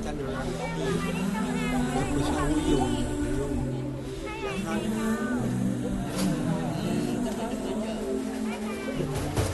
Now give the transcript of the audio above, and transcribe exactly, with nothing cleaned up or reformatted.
在哪里地，也不像我有。